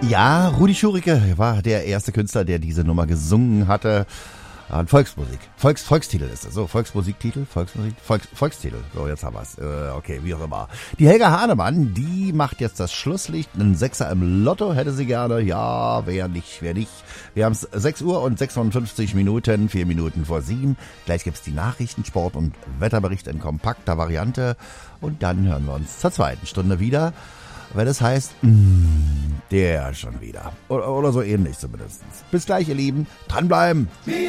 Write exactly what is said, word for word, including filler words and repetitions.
Ja, Rudi Schurike war der erste Künstler, der diese Nummer gesungen hatte. An Volksmusik. Volks, Volkstitel ist es. So, Volksmusiktitel, Volksmusik, Volks, Volkstitel. So, jetzt haben wir's. Äh, okay, wie auch immer. Die Helga Hahnemann, die macht jetzt das Schlusslicht. Einen Sechser im Lotto hätte sie gerne. Ja, wer nicht, wer nicht. Wir haben's sechs Uhr und sechsundfünfzig Minuten, vier Minuten vor sieben. Gleich gibt's die Nachrichten, Sport und Wetterbericht in kompakter Variante. Und dann hören wir uns zur zweiten Stunde wieder. Wenn es heißt, mh, der schon wieder. Oder, oder so ähnlich zumindest. Bis gleich, ihr Lieben. Dranbleiben.